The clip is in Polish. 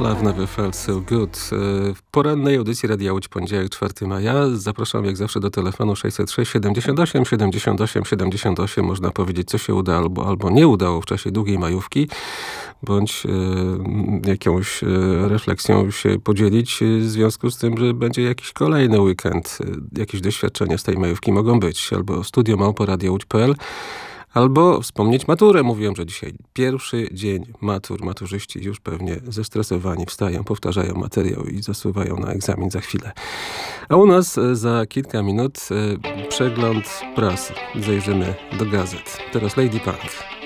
Love Never Felt So Good. W porannej audycji Radia Łódź, poniedziałek 4 maja. Zapraszam jak zawsze do telefonu 606 78 78 78. Można powiedzieć, co się uda albo nie udało w czasie długiej majówki, bądź jakąś refleksją się podzielić w związku z tym, że będzie jakiś kolejny weekend. Jakieś doświadczenia z tej majówki mogą być. Albo studio@radiowódź.pl, albo wspomnieć maturę. Mówiłem, że dzisiaj pierwszy dzień matur. Maturzyści już pewnie zestresowani wstają, powtarzają materiał i zasuwają na egzamin za chwilę. A u nas za kilka minut przegląd prasy. Zajrzymy do gazet. Teraz Lady Punk.